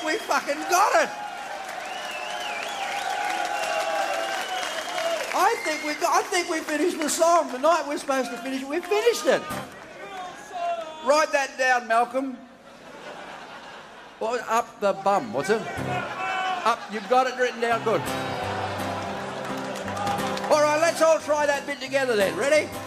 We fucking got it. I think we finished the song. The night we're supposed to finish it, we finished it. Write that down, Malcolm. Well, up the bum, what's it? Up, you've got it written down, good. All right, let's all try that bit together then. Ready?